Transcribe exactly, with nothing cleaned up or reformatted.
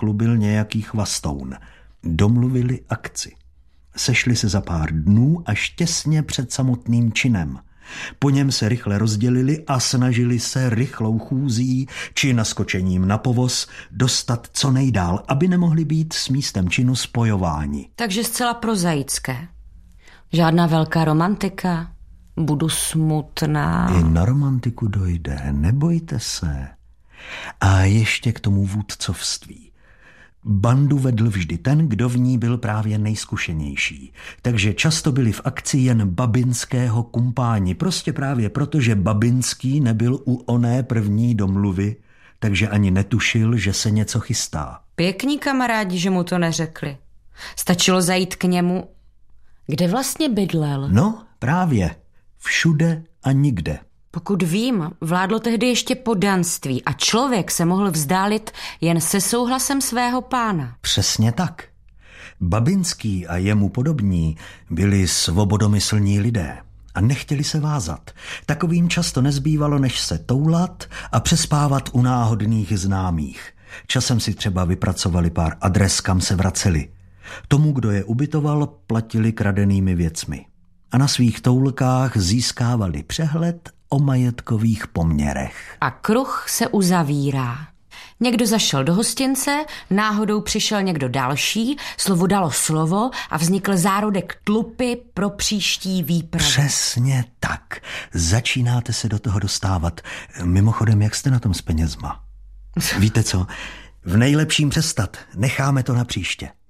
chlubil nějaký chvastoun. Domluvili akci. Sešli se za pár dnů až těsně před samotným činem. Po něm se rychle rozdělili a snažili se rychlou chůzí či naskočením na povoz dostat co nejdál, aby nemohli být s místem činu spojováni. Takže zcela prozaické. Žádná velká romantika. Budu smutná. I na romantiku dojde, nebojte se. A ještě k tomu vůdcovství. Bandu vedl vždy ten, kdo v ní byl právě nejzkušenější. Takže často byli v akci jen babinského kumpáni. Prostě právě proto, že Babinský nebyl u oné první domluvy, takže ani netušil, že se něco chystá. Pěkní kamarádi, že mu to neřekli. Stačilo zajít k němu. Kde vlastně bydlel? No, právě. Všude a nikde. Pokud vím, vládlo tehdy ještě poddanství a člověk se mohl vzdálit jen se souhlasem svého pána. Přesně tak. Babinský a jemu podobní byli svobodomyslní lidé a nechtěli se vázat. Takovým často nezbývalo, než se toulat a přespávat u náhodných známých. Časem si třeba vypracovali pár adres, kam se vraceli. Tomu, kdo je ubytoval, platili kradenými věcmi. A na svých toulkách získávali přehled o majetkových poměrech. A kruh se uzavírá. Někdo zašel do hostince, náhodou přišel někdo další, slovo dalo slovo a vznikl zárodek tlupy pro příští výpravu. Přesně tak. Začínáte se do toho dostávat. Mimochodem, jak jste na tom s penězma? Víte co? V nejlepším přestat. Necháme to na příště.